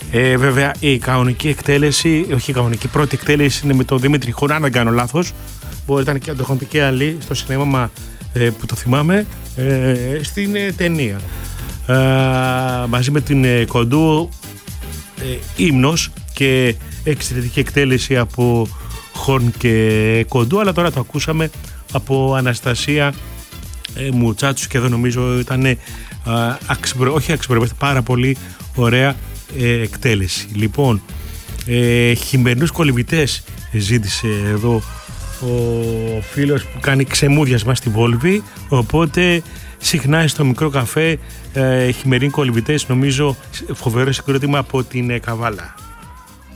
Βέβαια η κανονική εκτέλεση, όχι η κανονική, πρώτη εκτέλεση είναι με τον Δημήτρη Χορά, αν δεν κάνω λάθος. Μπορείτε να το έχουν πει και άλλοι στο σινέμα που το θυμάμαι, στην ταινία. Μαζί με την Κοντού, ύμνος και εξαιρετική εκτέλεση από Χορν και Κοντού, αλλά τώρα το ακούσαμε από Αναστασία Μουτσάτσου και εδώ νομίζω ήταν όχι αξιπρεπέστατη, πάρα πολύ ωραία εκτέλεση. Λοιπόν, χειμερινούς κολυμβητές ζήτησε εδώ ο φίλος που κάνει ξεμούδιασμα στη Βόλβη, οπότε συχνά στο μικρό καφέ χειμερινοί κολυμβητές, νομίζω φοβερό συγκρότημα από την Καβάλα.